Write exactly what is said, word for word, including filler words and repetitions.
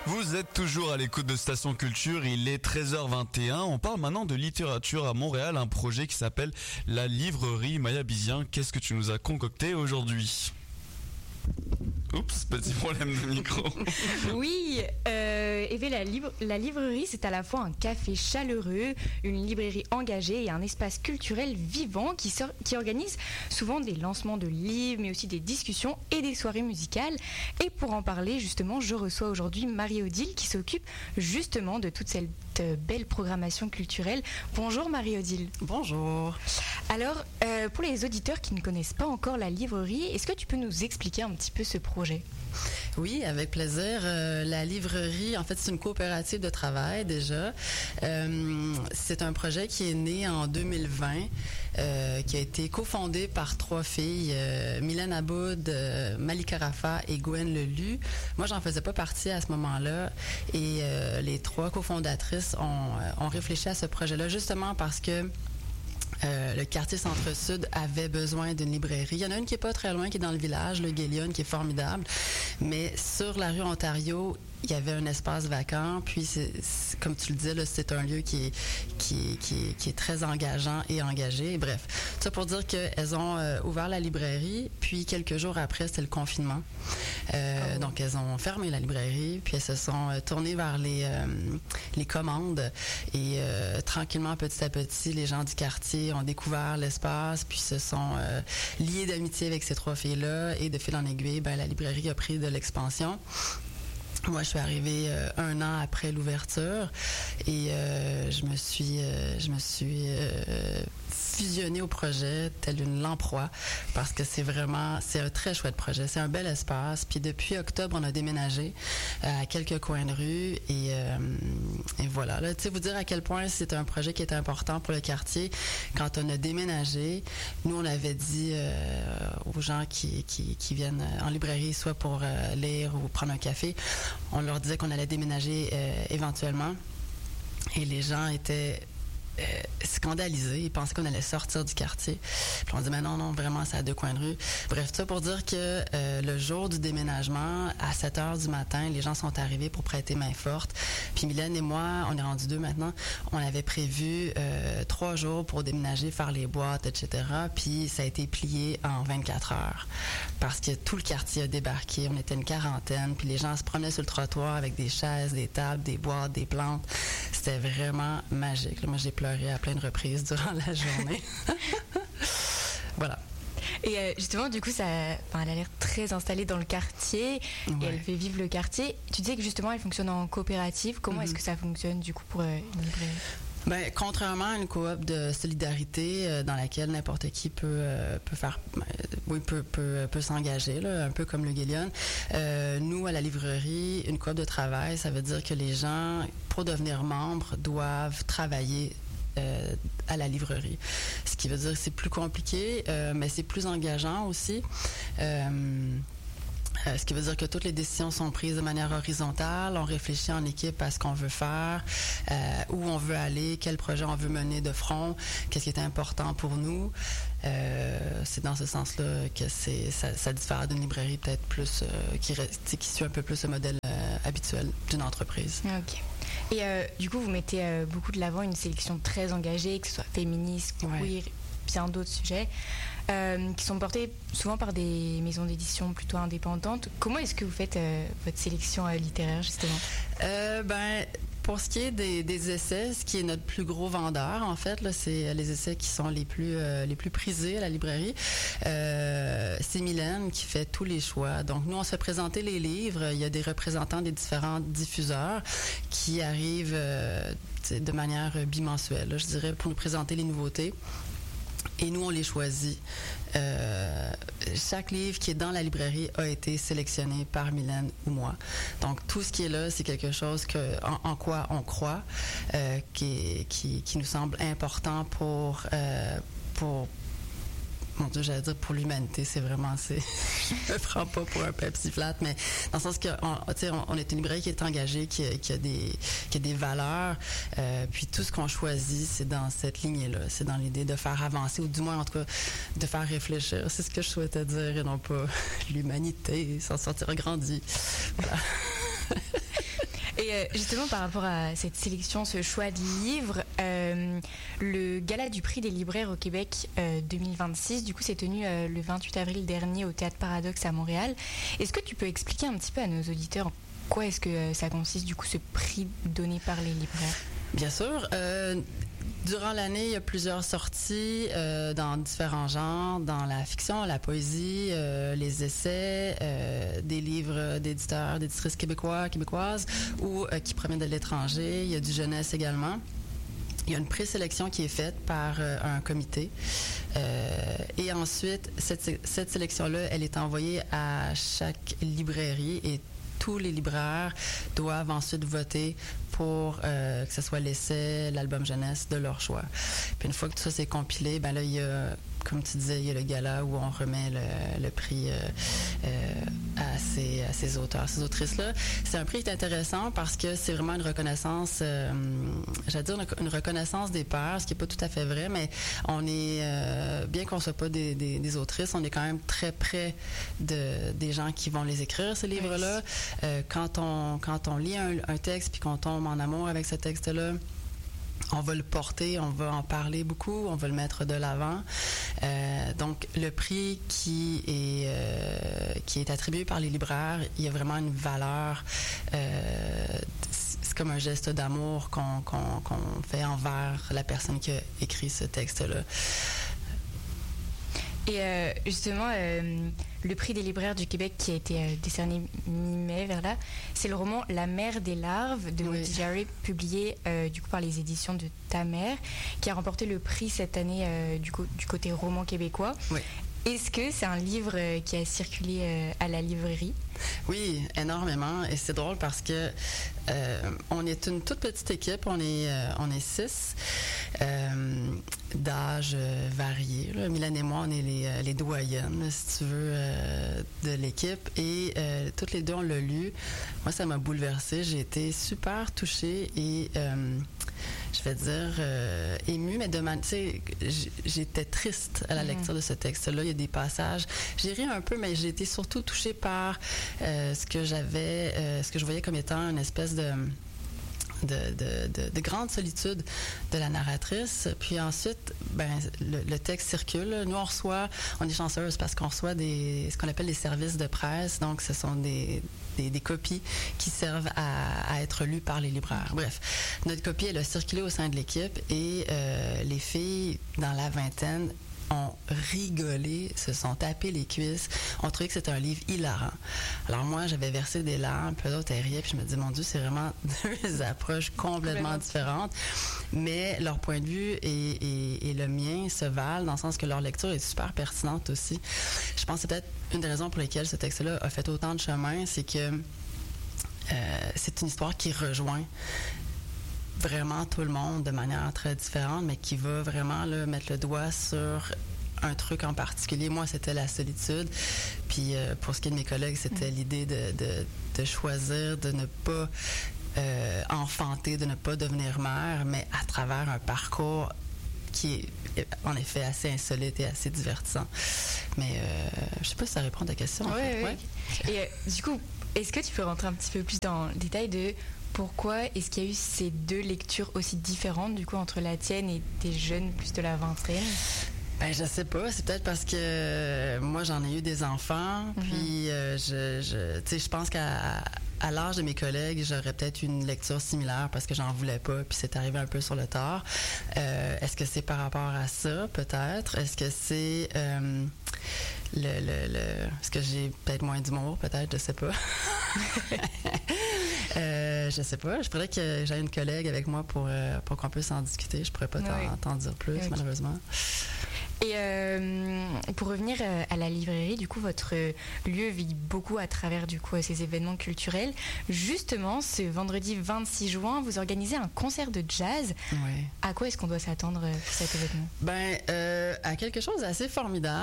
Vous êtes toujours à l'écoute de Station Culture, il est treize heures vingt et un. On parle maintenant de littérature à Montréal, un projet qui s'appelle la Livrerie. Maya Bizien, qu'est-ce que tu nous as concocté aujourd'hui ? Oups, petit problème de micro. Oui, euh, Eve, la, libre, la librairie, c'est à la fois un café chaleureux, une librairie engagée et un espace culturel vivant qui, sort, qui organise souvent des lancements de livres, mais aussi des discussions et des soirées musicales. Et pour en parler, justement, je reçois aujourd'hui Marie-Odile qui s'occupe justement de toute cette belle programmation culturelle. Bonjour Marie-Odile. Bonjour. Alors, euh, pour les auditeurs qui ne connaissent pas encore la librairie, est-ce que tu peux nous expliquer un petit peu ce projet ? Oui, avec plaisir. Euh, la livrerie, en fait, c'est une coopérative de travail déjà. Euh, c'est un projet qui est né en deux mille vingt, euh, qui a été cofondé par trois filles, euh, Mylène Aboud, euh, Malika Rafa et Gwen Lelu. Moi, j'en faisais pas partie à ce moment-là. Et euh, les trois cofondatrices ont, ont réfléchi à ce projet-là justement parce que Euh, le quartier Centre-Sud avait besoin d'une librairie. Il y en a une qui est pas très loin, qui est dans le village, le Guélion, qui est formidable. Mais sur la rue Ontario, il y avait un espace vacant. Puis, c'est, c'est, comme tu le disais, là, c'est un lieu qui est, qui, qui, qui est très engageant et engagé. Bref, ça pour dire qu'elles ont euh, ouvert la librairie. Puis, quelques jours après, c'était le confinement. Euh, oh. Donc, elles ont fermé la librairie. Puis, elles se sont euh, tournées vers les, euh, les commandes. Et euh, tranquillement, petit à petit, les gens du quartier ont découvert l'espace, puis se sont euh, liés d'amitié avec ces trois filles-là, et de fil en aiguille, ben, la librairie a pris de l'expansion. Moi, je suis arrivée euh, un an après l'ouverture et euh, je me suis, euh, je me suis euh, fusionnée au projet tel une lamproie parce que c'est vraiment, c'est un très chouette projet. C'est un bel espace. Puis depuis octobre, on a déménagé euh, à quelques coins de rue et, euh, et voilà. Là, tu sais, vous dire à quel point c'est un projet qui est important pour le quartier. Quand on a déménagé, nous, on avait dit euh, aux gens qui, qui, qui viennent en librairie, soit pour euh, lire ou prendre un café, on leur disait qu'on allait déménager euh, éventuellement et les gens étaient euh, scandalisés. Ils pensaient qu'on allait sortir du quartier. Puis on dit, mais non, non, vraiment, c'est à deux coins de rue. Bref, tout ça pour dire que euh, le jour du déménagement, à sept heures du matin, les gens sont arrivés pour prêter main forte. Puis Mylène et moi, on est rendus deux maintenant, on avait prévu euh, trois jours pour déménager, faire les boîtes, et cetera. Puis ça a été plié en vingt-quatre heures parce que tout le quartier a débarqué. On était une quarantaine, puis les gens se promenaient sur le trottoir avec des chaises, des tables, des boîtes, des plantes. C'était vraiment magique. Là, moi, j'ai pleuré à plein de reprises durant la journée. Voilà. Et euh, justement, du coup, ça, enfin, elle a l'air très installée dans le quartier ouais. et elle fait vivre le quartier. Tu disais que justement, elle fonctionne en coopérative. Comment mm-hmm. est-ce que ça fonctionne, du coup, pour euh, une librairie? Ben, contrairement à une coop de solidarité euh, dans laquelle n'importe qui peut euh, peut faire, euh, oui, peut peut peut s'engager, là, un peu comme le Guélion. Euh, nous, à la librairie, une coop de travail, ça veut dire que les gens, pour devenir membres, doivent travailler Euh, à la librairie. Ce qui veut dire que c'est plus compliqué, euh, mais c'est plus engageant aussi. Euh, Euh, ce qui veut dire que toutes les décisions sont prises de manière horizontale. On réfléchit en équipe à ce qu'on veut faire, euh, où on veut aller, quel projet on veut mener de front, qu'est-ce qui est important pour nous. Euh, c'est dans ce sens-là que c'est ça, ça diffère d'une librairie peut-être plus euh, qui, qui suit un peu plus le modèle euh, habituel d'une entreprise. OK. Et euh, du coup, vous mettez euh, beaucoup de l'avant une sélection très engagée, que ce soit féministe, queer, ouais. bien d'autres sujets, euh, qui sont portés souvent par des maisons d'édition plutôt indépendantes. Comment est-ce que vous faites euh, votre sélection euh, littéraire, justement? Euh, ben, pour ce qui est des, des essais, ce qui est notre plus gros vendeur, en fait, là, c'est les essais qui sont les plus euh, les plus prisés à la librairie. Euh, c'est Mylène qui fait tous les choix. Donc, nous, on se fait présenter les livres. Il y a des représentants des différents diffuseurs qui arrivent euh, de manière bimensuelle, là, je dirais, pour nous présenter les nouveautés. Et nous, on les choisit. Euh, chaque livre qui est dans la librairie a été sélectionné par Mylène ou moi. Donc, tout ce qui est là, c'est quelque chose que, en, en quoi on croit, euh, qui, qui, qui nous semble important pour... Euh, pour Mon Dieu, j'allais dire pour l'humanité, c'est vraiment, c'est, je me prends pas pour un Pepsi flat, mais dans le sens que, on, tu sais, on, on est une librairie qui est engagée, qui, qui a des, qui a des valeurs, euh, puis tout ce qu'on choisit, c'est dans cette lignée-là, c'est dans l'idée de faire avancer, ou du moins, en tout cas, de faire réfléchir. C'est ce que je souhaitais dire, et non pas l'humanité, s'en sortir grandi. Voilà. Et euh, justement, par rapport à cette sélection, ce choix de livres, euh, le gala du prix des libraires au Québec euh, deux mille vingt-six, du coup, s'est tenu euh, le vingt-huit avril dernier au Théâtre Paradoxe à Montréal. Est-ce que tu peux expliquer un petit peu à nos auditeurs en quoi est-ce que euh, ça consiste, du coup, ce prix donné par les libraires? Bien sûr. Euh, durant l'année, il y a plusieurs sorties euh, dans différents genres, dans la fiction, la poésie, euh, les essais, euh, des livres d'éditeurs, d'éditrices québécois, québécoises ou euh, qui proviennent de l'étranger. Il y a du jeunesse également. Il y a une présélection qui est faite par euh, un comité. Euh, et ensuite, cette, cette sélection-là, elle est envoyée à chaque librairie et tous les libraires doivent ensuite voter pour euh, que ce soit l'essai, l'album jeunesse de leur choix. Puis une fois que tout ça s'est compilé, ben là, il y a, comme tu disais, il y a le gala où on remet le, le prix euh, euh, à, ces, à ces auteurs, ces autrices-là. C'est un prix qui est intéressant parce que c'est vraiment une reconnaissance, euh, j'allais dire une, une reconnaissance des pairs, ce qui n'est pas tout à fait vrai, mais on est, euh, bien qu'on ne soit pas des, des, des autrices, on est quand même très près de, des gens qui vont les écrire, ces livres-là. Euh, quand, on, quand on lit un, un texte puis qu'on tombe en amour avec ce texte-là, on va le porter, on va en parler beaucoup, on va le mettre de l'avant. Euh, donc, le prix qui est, euh, qui est attribué par les libraires, il y a vraiment une valeur. Euh, c'est comme un geste d'amour qu'on, qu'on, qu'on fait envers la personne qui a écrit ce texte-là. Et euh, justement, euh, le prix des libraires du Québec qui a été euh, décerné mi-mai vers là, c'est le roman La mer des larves de oui. Jarry, publié euh, du coup par les éditions de Ta Mère, qui a remporté le prix cette année euh, du, co- du côté roman québécois. Oui. Est-ce que c'est un livre euh, qui a circulé euh, à la librairie? Oui, énormément. Et c'est drôle parce que euh, on est une toute petite équipe. On est, euh, on est six euh, d'âge euh, variés. Là. Mylène et moi, on est les, euh, les doyennes, là, si tu veux, euh, de l'équipe. Et euh, toutes les deux, on l'a lu. Moi, ça m'a bouleversée. J'ai été super touchée et euh, je vais dire euh, émue, mais de man- tu sais, j'étais triste à la lecture mm. de ce texte-là. Il y a des passages. J'ai ri un peu, mais j'ai été surtout touchée par Euh, ce que j'avais, euh, ce que je voyais comme étant une espèce de de, de, de, de grande solitude de la narratrice. Puis ensuite, ben, le, le texte circule. Nous, on reçoit, on est chanceuse parce qu'on reçoit des, ce qu'on appelle des services de presse. Donc, ce sont des, des, des copies qui servent à, à être lues par les libraires. Bref, notre copie, elle a circulé au sein de l'équipe et euh, les filles, dans la vingtaine, ont rigolé, se sont tapés les cuisses, ont trouvé que c'était un livre hilarant. Alors moi, j'avais versé des larmes, puis d'autres riaient, puis je me dis, mon Dieu, c'est vraiment deux approches complètement différentes, mais leur point de vue et, et, et le mien se valent, dans le sens que leur lecture est super pertinente aussi. Je pense que c'est peut-être une des raisons pour lesquelles ce texte-là a fait autant de chemin, c'est que euh, c'est une histoire qui rejoint vraiment tout le monde de manière très différente, mais qui va vraiment là, mettre le doigt sur un truc en particulier. Moi, c'était la solitude. Puis euh, pour ce qui est de mes collègues, c'était mmh. l'idée de, de, de choisir de ne pas euh, enfanter, de ne pas devenir mère, mais à travers un parcours qui est en effet assez insolite et assez divertissant. Mais euh, je sais pas si ça répond à ta question. Oui, en fait. oui. Ouais. Et euh, du coup, est-ce que tu peux rentrer un petit peu plus dans le détail de pourquoi est-ce qu'il y a eu ces deux lectures aussi différentes, du coup, entre la tienne et tes jeunes plus de la vingtaine? Ben, je sais pas. C'est peut-être parce que euh, moi, j'en ai eu des enfants. Mm-hmm. Puis, euh, je, je, tu sais, je pense qu'à à l'âge de mes collègues, j'aurais peut-être une lecture similaire parce que j'en voulais pas. Puis, c'est arrivé un peu sur le tard. Euh, est-ce que c'est par rapport à ça, peut-être? Est-ce que c'est... Euh, le, le, le... Est-ce que j'ai peut-être moins d'humour, peut-être? Je sais pas. euh, je sais pas. Je voudrais que j'aie une collègue avec moi pour, euh, pour qu'on puisse en discuter. Je pourrais pas t'en, oui. t'en dire plus, okay. malheureusement. Et euh, pour revenir à la librairie, du coup, votre lieu vit beaucoup à travers du coup ces événements culturels. Justement, ce vendredi vingt-six juin, vous organisez un concert de jazz. Oui. À quoi est-ce qu'on doit s'attendre pour cet événement? Ben, euh, à quelque chose d'assez formidable.